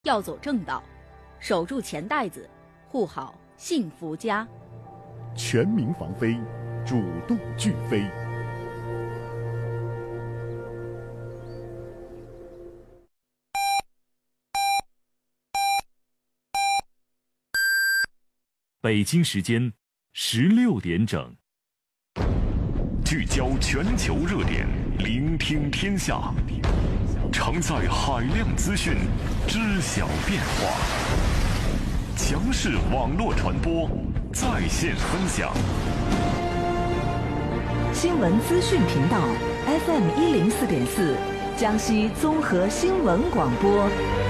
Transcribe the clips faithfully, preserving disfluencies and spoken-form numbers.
要走正道，守住钱袋子，护好幸福家。 全民防飞，主动拒飞。 北京时间十六点整， 聚焦全球热点，聆听天下，承载海量资讯，知晓变化。强势网络传播，在线分享。 新闻资讯频道 F M 一零四点四，江西综合新闻广播。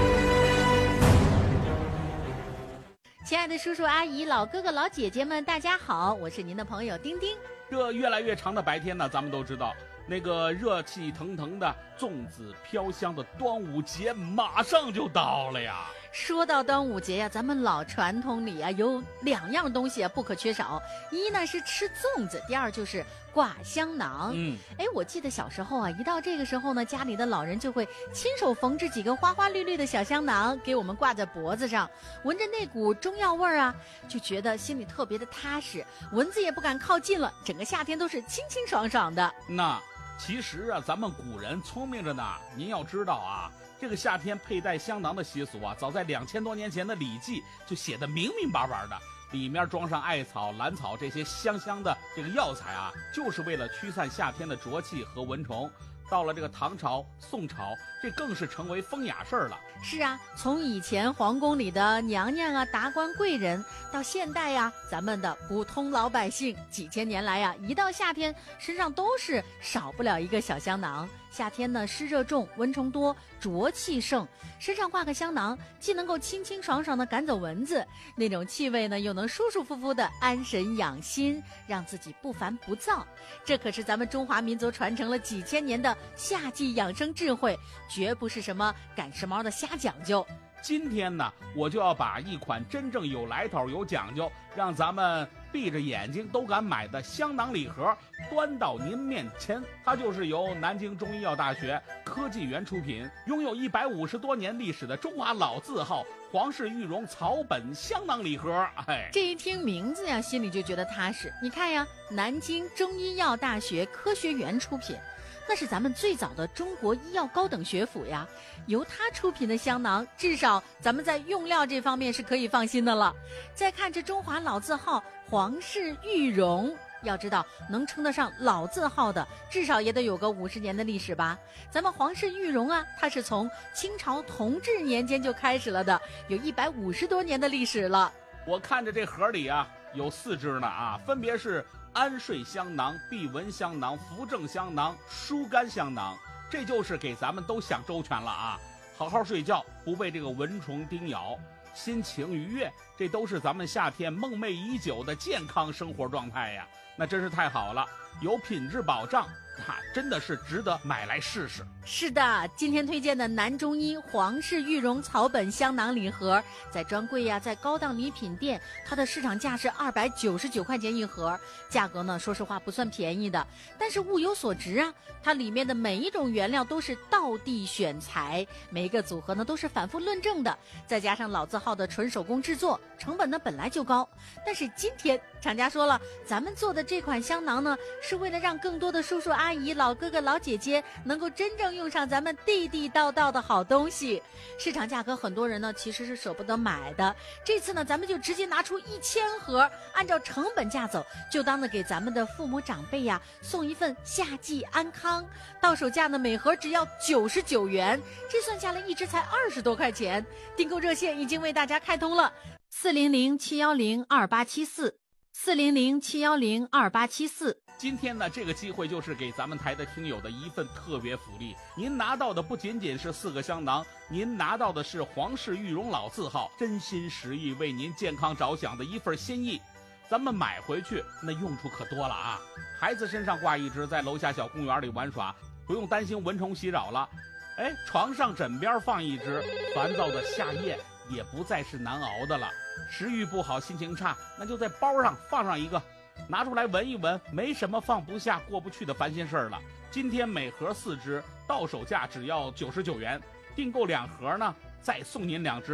亲爱的叔叔阿姨、老哥哥、老姐姐们，大家好，我是您的朋友丁丁。 这越来越长的白天呢，咱们都知道，那个热气腾腾的、粽子飘香的端午节马上就到了呀。 说到端午节呀，咱们老传统里啊有两样东西啊不可缺少，一呢是吃粽子，第二就是挂香囊。嗯，哎，我记得小时候啊，一到这个时候呢，家里的老人就会亲手缝制几个花花绿绿的小香囊，给我们挂在脖子上，闻着那股中药味儿啊，就觉得心里特别的踏实，蚊子也不敢靠近了，整个夏天都是清清爽爽的。 那其实啊，咱们古人聪明着呢，您要知道啊。这个夏天佩戴香囊的习俗啊，早在两千多年前的《礼记》就写得明明白白的，里面装上艾草、兰草这些香香的这个药材啊，就是为了驱散夏天的浊气和蚊虫。到了这个唐朝、宋朝，这更是成为风雅事儿了。 是啊，从以前皇宫里的娘娘啊、达官贵人，到现代呀、啊，咱们的普通老百姓，几千年来呀、啊，一到夏天，身上都是少不了一个小香囊。夏天呢，湿热重，蚊虫多，浊气盛，身上挂个香囊，既能够清清爽爽的赶走蚊子，那种气味呢，又能舒舒服服的安神养心，让自己不烦不躁。这可是咱们中华民族传承了几千年的夏季养生智慧，绝不是什么赶时髦的瞎讲究。 今天呢，我就要把一款真正有来头、有讲究，让咱们闭着眼睛都敢买的香囊礼盒端到您面前。它就是由南京中医药大学科技园出品，拥有一百五十多年历史的中华老字号皇氏玉荣草本香囊礼盒。哎， 这一听名字呀，心里就觉得踏实。你看呀，南京中医药大学科学园出品，那是咱们最早的中国医药高等学府呀，由它出品的香囊，至少咱们在用料这方面是可以放心的了。再看这中华老字号皇氏玉荣，要知道能称得上老字号的，至少也得有个五十年的历史吧。咱们皇氏玉荣啊，它是从清朝同治年间就开始了的，有一百五十多年的历史了。 我看着这盒里啊，有四支呢啊，分别是安睡香囊、避蚊香囊、扶正香囊、疏肝香囊，这就是给咱们都想周全了啊！好好睡觉，不被这个蚊虫叮咬，心情愉悦，这都是咱们夏天梦寐已久的健康生活状态呀！那真是太好了，有品质保障，哈、啊，真的是值得买来试试。 是的，今天推荐的南中医皇氏玉荣草本香囊礼盒，在专柜呀、啊，在高档礼品店，它的市场价是二百九十九块钱一盒，价格呢，说实话不算便宜的，但是物有所值啊。它里面的每一种原料都是道地选材，每一个组合呢都是反复论证的，再加上老字号的纯手工制作，成本呢本来就高。但是今天厂家说了，咱们做的这款香囊呢，是为了让更多的叔叔阿姨、老哥哥、老姐姐能够真正用上咱们地地道道的好东西。市场价格很多人呢其实是舍不得买的，这次呢咱们就直接拿出一千盒，按照成本价走，就当的给咱们的父母长辈呀送一份夏季安康。到手价呢每盒只要九十九元，这算下来一支才二十多块钱。订购热线已经为大家开通了，四零零七幺零二八七四。四零零七幺零二八七四。 今天呢，这个机会就是给咱们台的听友的一份特别福利。您拿到的不仅仅是四个香囊，您拿到的是皇氏玉荣老字号真心实意为您健康着想的一份心意。咱们买回去那用处可多了啊！孩子身上挂一只，在楼下小公园里玩耍，不用担心蚊虫袭扰了。哎，床上枕边放一只，烦躁的夏夜也不再是难熬的了。食欲不好，心情差，那就在包上放上一个，拿出来闻一闻，没什么放不下、过不去的烦心事儿了。今天每盒四支，到手价只要九十九元，订购两盒呢， 再送您两只